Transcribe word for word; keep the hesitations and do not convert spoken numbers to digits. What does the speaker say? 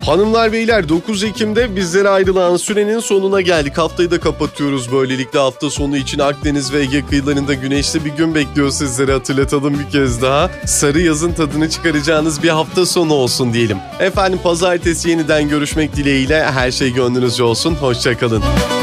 Hanımlar beyler, dokuz Ekim'de bizlere ayrılan sürenin sonuna geldik. Haftayı da kapatıyoruz böylelikle. Hafta sonu için Akdeniz ve Ege kıyılarında güneşli bir gün bekliyor sizleri, hatırlatalım bir kez daha. Sarı yazın tadını çıkaracağınız bir hafta sonu olsun diyelim. Efendim pazartesi yeniden görüşmek dileğiyle, her şey gönlünüzce olsun. Hoşça kalın.